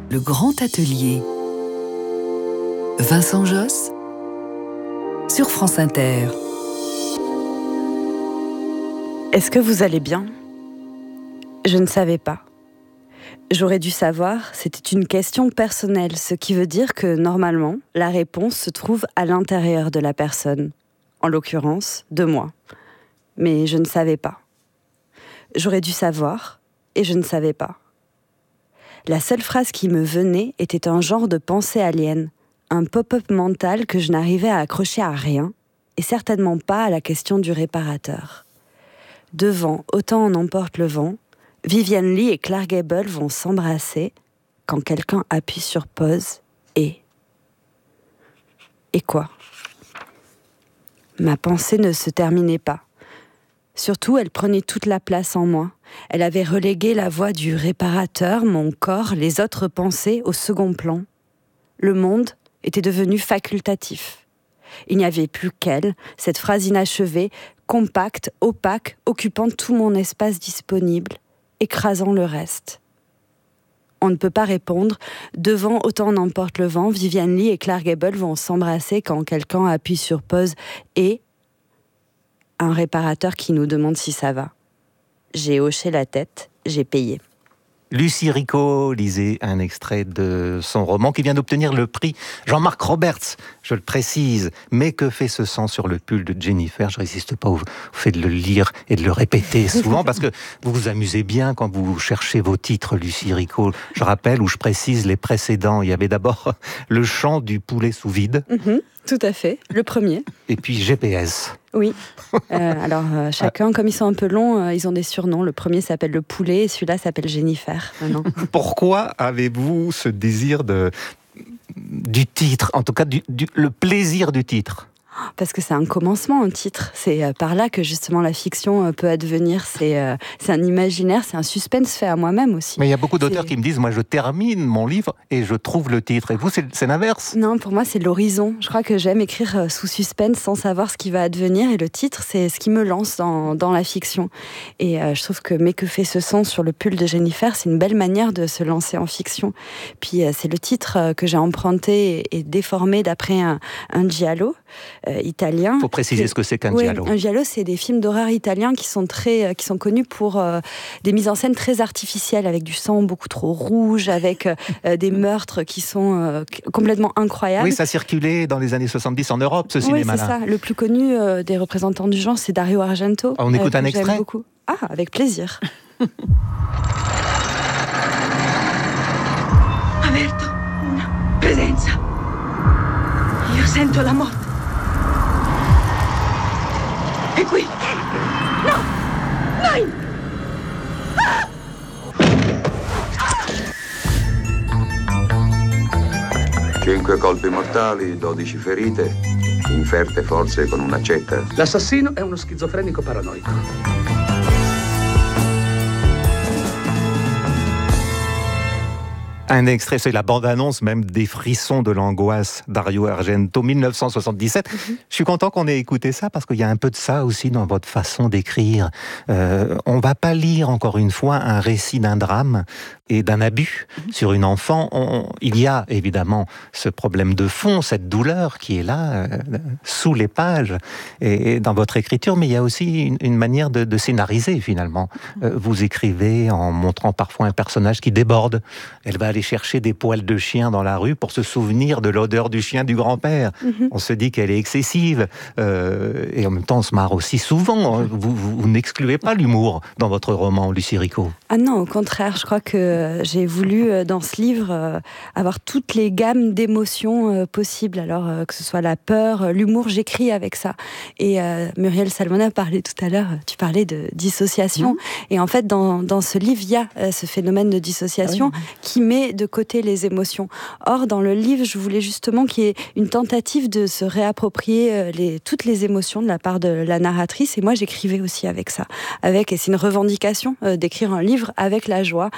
Le grand atelier. Vincent Josse sur France Inter. Est-ce que vous allez bien ? Je ne savais pas. J'aurais dû savoir, c'était une question personnelle, ce qui veut dire que, normalement, la réponse se trouve à l'intérieur de la personne. En l'occurrence, de moi. Mais je ne savais pas. J'aurais dû savoir, et je ne savais pas. La seule phrase qui me venait était un genre de pensée alien, un pop-up mental que je n'arrivais à accrocher à rien, et certainement pas à la question du réparateur. Devant Autant en emporte le vent, Vivien Leigh et Clark Gable vont s'embrasser quand quelqu'un appuie sur pause et quoi ? Ma pensée ne se terminait pas. Surtout, elle prenait toute la place en moi. Elle avait relégué la voix du réparateur, mon corps, les autres pensées au second plan. Le monde était devenu facultatif. Il n'y avait plus qu'elle, cette phrase inachevée, compacte, opaque, occupant tout mon espace disponible, écrasant le reste. On ne peut pas répondre. Devant Autant en emporte le vent, Vivien Leigh et Clark Gable vont s'embrasser quand quelqu'un appuie sur pause et un réparateur qui nous demande si ça va. J'ai hoché la tête, j'ai payé. Lucie Rico lisait un extrait de son roman qui vient d'obtenir le prix Jean-Marc Roberts, je le précise. Mais que fait ce sang sur le pull de Jennifer ? Je résiste pas au fait de le lire et de le répéter souvent parce que vous vous amusez bien quand vous cherchez vos titres, Lucie Rico. Je rappelle ou je précise les précédents. Il y avait d'abord le chant du poulet sous vide. Tout à fait, le premier. Et puis GPS. Oui, chacun, comme ils sont un peu longs, ils ont des surnoms. Le premier s'appelle le poulet et celui-là s'appelle Jennifer. Pourquoi avez-vous ce désir du titre, en tout cas le plaisir du titre ? Parce que c'est un commencement, un titre. C'est par là que justement la fiction peut advenir. C'est un imaginaire, c'est un suspense fait à moi-même aussi. Mais il y a beaucoup d'auteurs qui me disent, moi je termine mon livre et je trouve le titre. Et vous, c'est l'inverse ? Non, pour moi c'est l'horizon. Je crois que j'aime écrire sous suspense sans savoir ce qui va advenir. Et le titre, c'est ce qui me lance dans la fiction. Et je trouve que Mais que fait ce sang sur le pull de Jennifer, c'est une belle manière de se lancer en fiction. Puis c'est le titre que j'ai emprunté et déformé d'après un giallo italien. Il faut préciser ce que c'est qu'un giallo. Un giallo, c'est des films d'horreur italiens qui sont connus pour des mises en scène très artificielles, avec du sang beaucoup trop rouge, avec des meurtres qui sont complètement incroyables. Oui, ça circulait dans les années 70 en Europe, ce cinéma-là. Oui, c'est ça. Le plus connu des représentants du genre, c'est Dario Argento. On écoute un extrait ? J'aime beaucoup. Ah, avec plaisir. Avverto una presenza. Io sento la morte. È qui. No! Nein! Ah! 5 colpi mortali, 12 ferite, inferte forse con un'accetta. L'assassino è uno schizofrenico paranoico. Un extrait, c'est la bande-annonce même des Frissons de l'angoisse, Dario Argento, 1977. Je suis content qu'on ait écouté ça parce qu'il y a un peu de ça aussi dans votre façon d'écrire. On va pas lire encore une fois un récit d'un drame et d'un abus sur une enfant. Il y a évidemment ce problème de fond, cette douleur qui est là, sous les pages et dans votre écriture, mais il y a aussi une manière de scénariser finalement. Vous écrivez en montrant parfois un personnage qui déborde. Elle va aller chercher des poils de chien dans la rue pour se souvenir de l'odeur du chien du grand-père. On se dit qu'elle est excessive. Et en même temps, on se marre aussi souvent. Vous n'excluez pas l'humour dans votre roman, Lucie Rico. Ah non, au contraire. Je crois que j'ai voulu, dans ce livre, avoir toutes les gammes d'émotions possibles. Alors, que ce soit la peur, l'humour, j'écris avec ça. Et Muriel Salmona parlait tout à l'heure, tu parlais de dissociation. Et en fait, dans ce livre, il y a ce phénomène de dissociation qui met de côté les émotions. Or, dans le livre, je voulais justement qu'il y ait une tentative de se réapproprier toutes les émotions de la part de la narratrice. Et moi, j'écrivais aussi avec ça. Et c'est une revendication d'écrire un livre avec la joie, d'écrire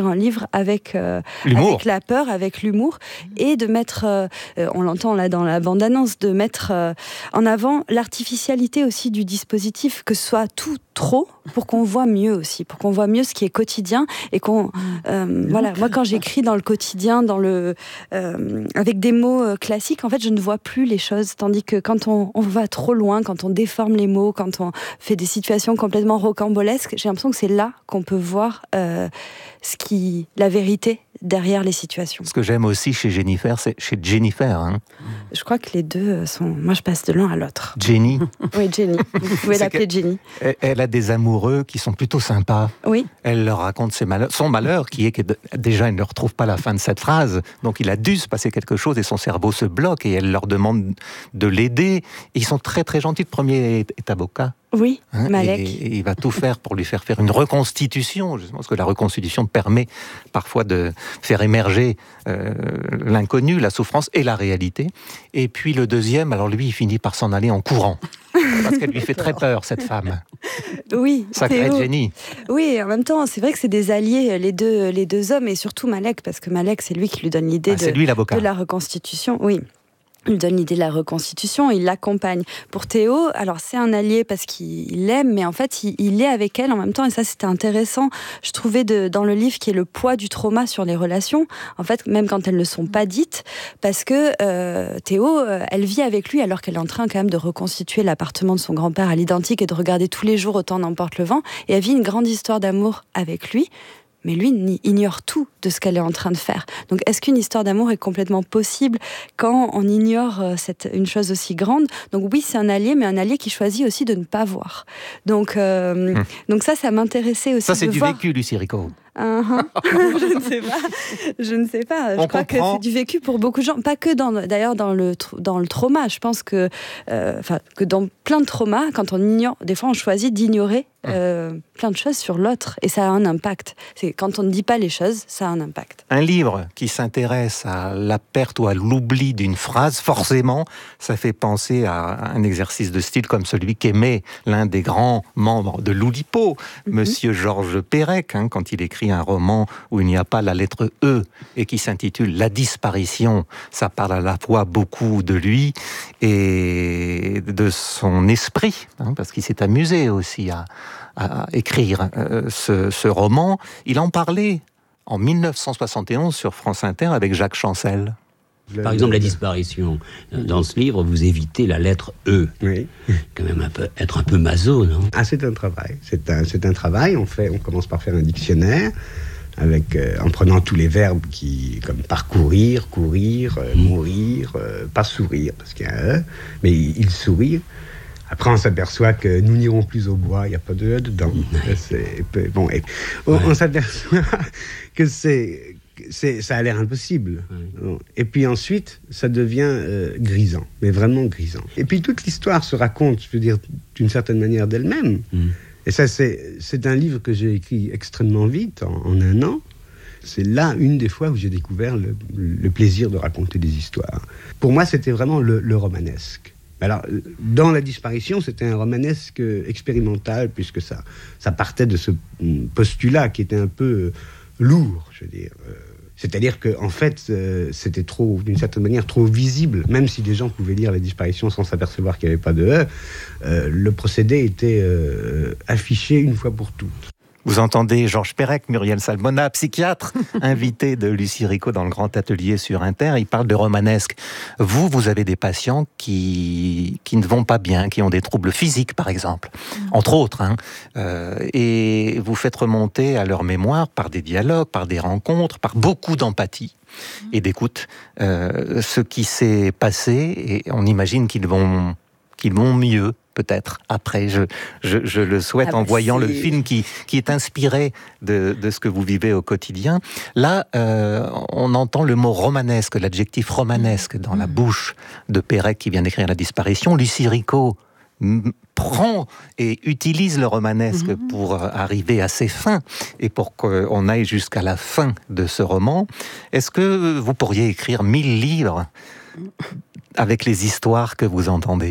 écrire un livre avec la peur, avec l'humour, et de mettre, on l'entend là dans la bande-annonce, de mettre en avant l'artificialité aussi du dispositif, que ce soit tout trop, pour qu'on voit mieux aussi, pour qu'on voit mieux ce qui est quotidien, et qu'on voilà, moi quand j'écris dans le quotidien, avec des mots classiques, en fait je ne vois plus les choses, tandis que quand on va trop loin, quand on déforme les mots, quand on fait des situations complètement rocambolesques, j'ai l'impression que c'est là qu'on peut voir la vérité derrière les situations. Ce que j'aime aussi chez Jennifer, c'est chez Jennifer. Hein. Je crois que les deux sont... Moi, je passe de l'un à l'autre. Jenny. Oui, Jenny. Vous pouvez l'appeler Jenny. Elle a des amoureux qui sont plutôt sympas. Oui. Elle leur raconte son malheur, qui est que déjà, elle ne retrouve pas la fin de cette phrase. Donc, il a dû se passer quelque chose et son cerveau se bloque et elle leur demande de l'aider. Et ils sont très, très gentils. Le premier est avocat. Oui, Malek. Et il va tout faire pour lui faire une reconstitution, justement, parce que la reconstitution permet parfois de faire émerger l'inconnu, la souffrance et la réalité. Et puis le deuxième, alors lui, il finit par s'en aller en courant. Parce qu'elle lui fait très peur, cette femme. Oui. Sacrée Jenny. Oui, en même temps, c'est vrai que c'est des alliés, les deux hommes, et surtout Malek, parce que Malek, c'est lui qui lui donne l'idée de la reconstitution. Oui. Il lui donne l'idée de la reconstitution, il l'accompagne. Pour Théo, alors c'est un allié parce qu'il l'aime, mais en fait, il est avec elle en même temps, et ça c'était intéressant, je trouvais, dans le livre, qui est le poids du trauma sur les relations, en fait, même quand elles ne sont pas dites, parce que Théo, elle vit avec lui alors qu'elle est en train quand même de reconstituer l'appartement de son grand-père à l'identique et de regarder tous les jours Autant n'emporte le vent, et elle vit une grande histoire d'amour avec lui, mais lui ignore tout de ce qu'elle est en train de faire. Donc, est-ce qu'une histoire d'amour est complètement possible quand on ignore une chose aussi grande ? Donc oui, c'est un allié, mais un allié qui choisit aussi de ne pas voir. Donc ça m'intéressait aussi. Ça, c'est du voir. vécu, Lucie Rico. Je ne sais pas. Je crois que c'est du vécu pour beaucoup de gens. Pas que dans le trauma. Je pense que dans plein de traumas, quand on ignore, des fois on choisit d'ignorer plein de choses sur l'autre. Et ça a un impact. C'est quand on ne dit pas les choses, ça a un impact. Un livre qui s'intéresse à la perte ou à l'oubli d'une phrase, forcément, ça fait penser à un exercice de style comme celui qu'aimait l'un des grands membres de l'Oulipo, Monsieur Georges Perec, quand il écrit un roman où il n'y a pas la lettre E et qui s'intitule La disparition. Ça parle à la fois beaucoup de lui et de son esprit, parce qu'il s'est amusé aussi à écrire ce roman. Il en parlait en 1971 sur France Inter avec Jacques Chancel. Par exemple, La disparition. Dans ce livre, vous évitez la lettre E. Oui. Quand même être un peu maso, non ? C'est un travail. C'est un travail. On commence par faire un dictionnaire en prenant tous les verbes comme parcourir, courir, mourir, pas sourire parce qu'il y a un E, mais il sourit. Après, on s'aperçoit que nous n'irons plus au bois, il n'y a pas de E dedans. On s'aperçoit que ça a l'air impossible. Oui. Et puis ensuite, ça devient grisant, mais vraiment grisant. Et puis toute l'histoire se raconte, je veux dire, d'une certaine manière d'elle-même. Et ça, c'est un livre que j'ai écrit extrêmement vite, en un an. C'est là une des fois où j'ai découvert le plaisir de raconter des histoires. Pour moi, c'était vraiment le romanesque. Alors, dans La disparition, c'était un romanesque expérimental, puisque ça partait de ce postulat qui était un peu lourd, je veux dire. C'est-à-dire qu'en fait, c'était d'une certaine manière, trop visible. Même si des gens pouvaient lire La disparition sans s'apercevoir qu'il n'y avait pas de E, le procédé était affiché une fois pour toutes. Vous entendez Georges Perec, Muriel Salmona, psychiatre, invité de Lucie Rico dans le Grand Atelier sur Inter. Il parle de romanesque. Vous avez des patients qui ne vont pas bien, qui ont des troubles physiques, par exemple, entre autres. Et vous faites remonter à leur mémoire, par des dialogues, par des rencontres, par beaucoup d'empathie et d'écoute, ce qui s'est passé. Et on imagine qu'ils vont mieux, peut-être, après. Je le souhaite en voyant le film qui est inspiré de ce que vous vivez au quotidien. Là, on entend le mot romanesque, l'adjectif romanesque dans la bouche de Perec qui vient d'écrire La disparition. Lucie Rico prend et utilise le romanesque pour arriver à ses fins et pour qu'on aille jusqu'à la fin de ce roman. Est-ce que vous pourriez écrire 1000 livres avec les histoires que vous entendez ?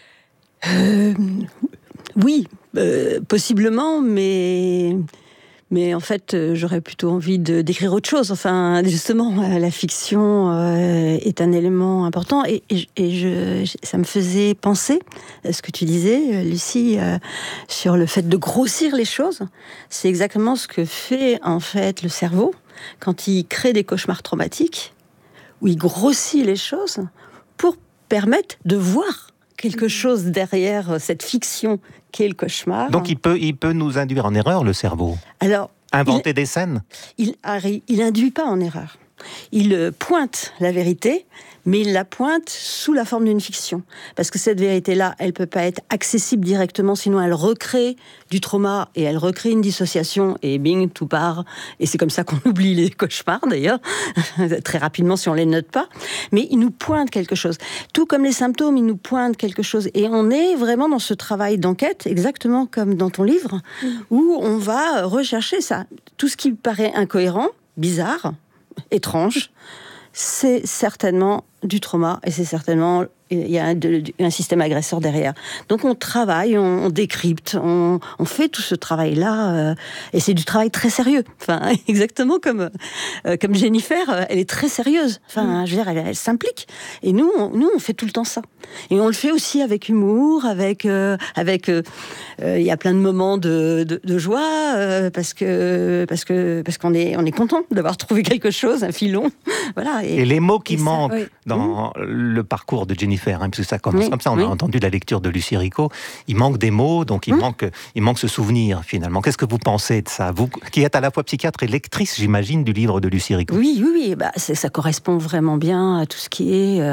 Oui, possiblement, mais Mais en fait, j'aurais plutôt envie d'écrire autre chose. Enfin, justement, la fiction est un élément important. Et ça me faisait penser à ce que tu disais, Lucie, sur le fait de grossir les choses. C'est exactement ce que fait, en fait, le cerveau quand il crée des cauchemars traumatiques, où il grossit les choses pour permettre de voir quelque chose derrière cette fiction qu'est le cauchemar. Donc il peut nous induire en erreur, le cerveau. Alors, inventer des scènes. Il induit pas en erreur. Il pointe la vérité, mais il la pointe sous la forme d'une fiction. Parce que cette vérité-là, elle peut pas être accessible directement, sinon elle recrée du trauma et elle recrée une dissociation et bing, tout part. Et c'est comme ça qu'on oublie les cauchemars, d'ailleurs, très rapidement si on les note pas. Mais il nous pointe quelque chose. Tout comme les symptômes, il nous pointe quelque chose. Et on est vraiment dans ce travail d'enquête, exactement comme dans ton livre, où on va rechercher ça. Tout ce qui paraît incohérent, bizarre, étrange, c'est certainement du trauma et c'est certainement il y a un système agresseur derrière. Donc on travaille, on décrypte, on fait tout ce travail-là et c'est du travail très sérieux. Enfin, exactement comme Jennifer, elle est très sérieuse. Enfin, je veux dire, elle s'implique. Et nous, on fait tout le temps ça. Et on le fait aussi avec humour, avec il y a plein de moments de joie parce qu'on est content d'avoir trouvé quelque chose, un filon. Voilà. Et les mots qui manquent dans le parcours de Jennifer, parce que ça commence comme ça, on a entendu la lecture de Lucie Ricot, il manque des mots, donc il manque ce souvenir finalement. Qu'est-ce que vous pensez de ça? Vous qui êtes à la fois psychiatre et lectrice, j'imagine, du livre de Lucie Ricot. Oui, ça correspond vraiment bien à tout ce qui est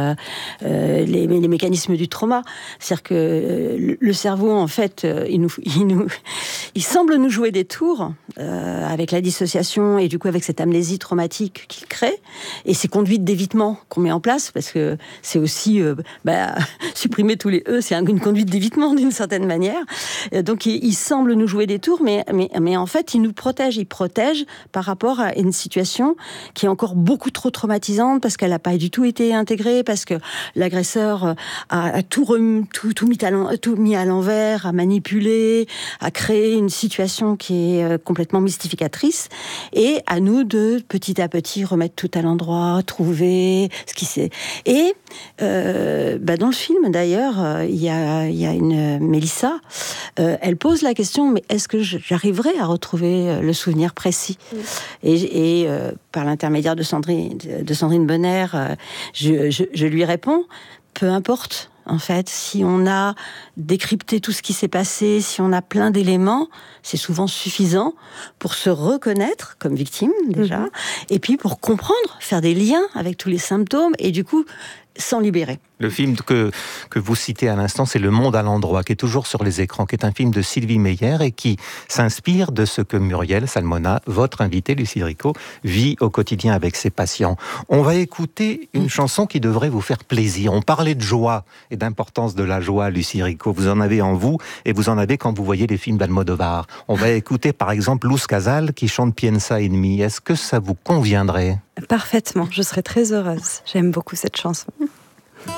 les mécanismes du trauma. C'est-à-dire que le cerveau, en fait, il semble nous jouer des tours avec la dissociation et du coup avec cette amnésie traumatique qu'il crée et ces conduites d'évitement qu'on met en place, parce que c'est aussi supprimer tous les E, c'est une conduite d'évitement d'une certaine manière. Donc il semble nous jouer des tours, mais en fait il nous protège. Il protège par rapport à une situation qui est encore beaucoup trop traumatisante parce qu'elle n'a pas du tout été intégrée, parce que l'agresseur a tout mis à l'envers, a manipulé, a créé une situation qui est complètement mystificatrice. Et à nous de petit à petit remettre tout à l'endroit, trouver ce qui s'est. Et dans le film, d'ailleurs, il y a une Mélissa, elle pose la question, mais est-ce que j'arriverai à retrouver le souvenir précis ? Et par l'intermédiaire de Sandrine Bonner, je lui réponds, peu importe. En fait, si on a décrypté tout ce qui s'est passé, si on a plein d'éléments, c'est souvent suffisant pour se reconnaître comme victime, déjà, et puis pour comprendre, faire des liens avec tous les symptômes, et du coup, s'en libérer. Le film que vous citez à l'instant, c'est Le Monde à l'endroit, qui est toujours sur les écrans, qui est un film de Sylvie Meyer et qui s'inspire de ce que Muriel Salmona, votre invitée, Lucie Ricot, vit au quotidien avec ses patients. On va écouter une chanson qui devrait vous faire plaisir. On parlait de joie et d'importance de la joie, Lucie Ricot. Vous en avez en vous et vous en avez quand vous voyez les films d'Almodovar. On va écouter par exemple Luz Casal qui chante Piensa en mí. Est-ce que ça vous conviendrait ? Parfaitement, je serais très heureuse. J'aime beaucoup cette chanson.